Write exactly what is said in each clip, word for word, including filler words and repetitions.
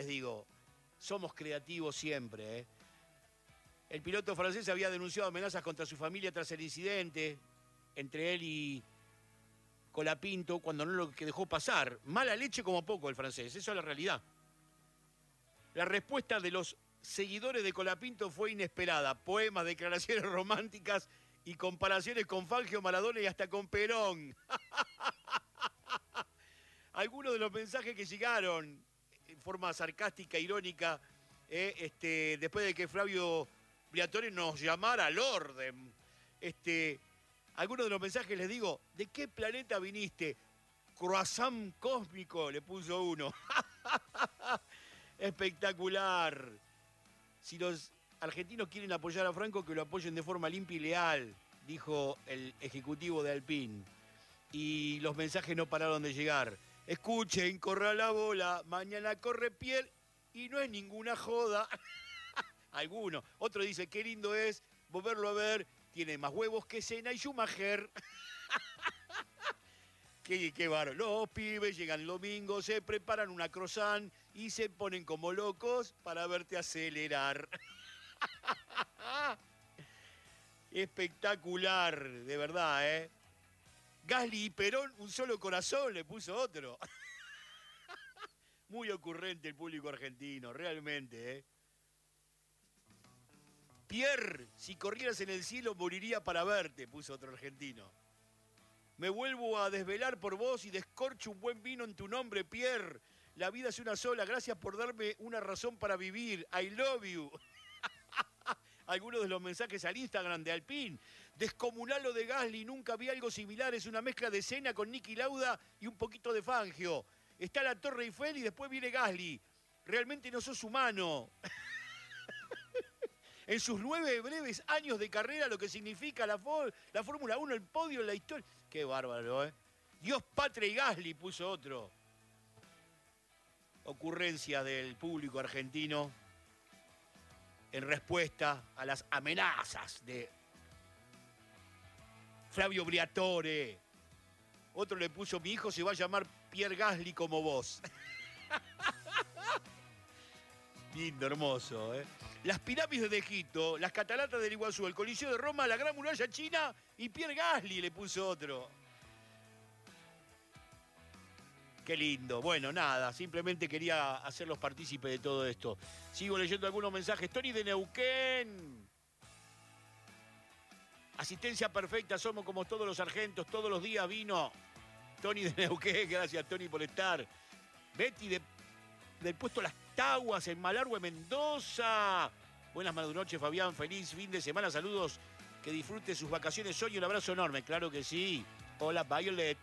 digo, somos creativos siempre, ¿eh? El piloto francés había denunciado amenazas contra su familia tras el incidente entre él y Colapinto, cuando no lo que dejó pasar. Mala leche como poco el francés, eso es la realidad. La respuesta de los seguidores de Colapinto fue inesperada. Poemas, declaraciones románticas y comparaciones con Fangio, Maradona y hasta con Perón. Algunos de los mensajes que llegaron en forma sarcástica, irónica, eh, este, después de que Flavio Briatore nos llamara al orden. Este, algunos de los mensajes les digo, ¿de qué planeta viniste? Croissant cósmico, le puso uno. Espectacular. Si los argentinos quieren apoyar a Franco, que lo apoyen de forma limpia y leal, dijo el ejecutivo de Alpine. Y los mensajes no pararon de llegar. Escuchen, corra la bola, mañana corre Pierre y no es ninguna joda. Alguno. Otro dice, qué lindo es volverlo a ver, tiene más huevos que Senna y Schumacher. Qué, qué bárbaro. Los pibes llegan el domingo, se preparan una croissant y se ponen como locos para verte acelerar. Espectacular, de verdad, ¿eh? Gasly y Perón, un solo corazón, le puso otro. Muy ocurrente el público argentino, realmente, ¿eh? Pierre, si corrieras en el cielo moriría para verte, puso otro argentino. Me vuelvo a desvelar por vos y descorcho un buen vino en tu nombre, Pierre. La vida es una sola, gracias por darme una razón para vivir. I love you. Algunos de los mensajes al Instagram de Alpine. Descomunal lo de Gasly, nunca vi algo similar. Es una mezcla de Senna con Niki Lauda y un poquito de Fangio. Está la Torre Eiffel y después viene Gasly. Realmente no sos humano. En sus nueve breves años de carrera, lo que significa la, la Fórmula uno, el podio, la historia. Qué bárbaro, ¿eh? Dios, patria y Gasly, puso otro. Ocurrencia del público argentino en respuesta a las amenazas de Flavio Briatore. Otro le puso, mi hijo se va a llamar Pierre Gasly como vos. Lindo, hermoso, ¿eh? Las pirámides de Egipto, las cataratas del Iguazú, el Coliseo de Roma, la Gran Muralla China y Pierre Gasly le puso otro. Qué lindo. Bueno, nada, simplemente quería hacerlos partícipes de todo esto. Sigo leyendo algunos mensajes. Tony de Neuquén. Asistencia perfecta, somos como todos los sargentos, todos los días vino. Tony de Neuquén, gracias Tony por estar. Betty de, del puesto Las Taguas en Malargüe, Mendoza. Buenas noches, Fabián. Feliz fin de semana. Saludos. Que disfrute sus vacaciones hoy. Un abrazo enorme. Claro que sí. Hola, Violet.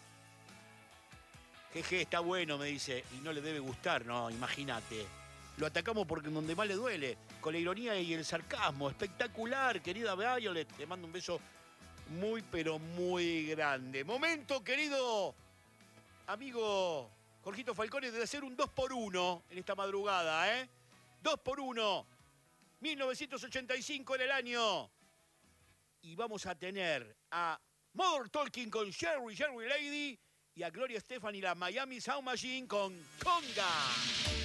Jeje, está bueno, me dice. Y no le debe gustar, no, imagínate. Lo atacamos porque donde más le duele. Con la ironía y el sarcasmo. Espectacular, querida Violet. Te mando un beso muy, pero muy grande. Momento, querido amigo Jorgito Falcone, de hacer un dos por uno en esta madrugada, ¿eh? dos por uno. mil novecientos ochenta y cinco en el año. Y vamos a tener a Modern Talking con Sherry, Sherry Lady, y a Gloria Estefan y la Miami Sound Machine con Conga.